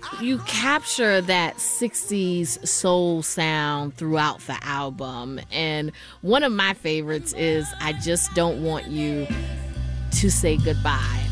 You capture that 60s soul sound throughout the album. And one of my favorites is I Just Don't Want You to Say Goodbye.